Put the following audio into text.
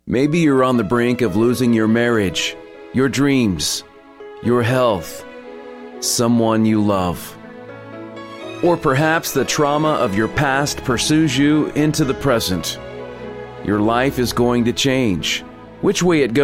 Maybe you're on the brink of losing your marriage, your dreams, your health, someone you love. Or perhaps the trauma of your past pursues you into the present. Your life is going to change. Which way it goes